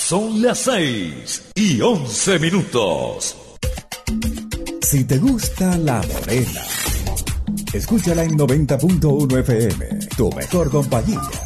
Son las 6:11. Si te gusta La Morena, escúchala en 90.1 FM, tu mejor compañía.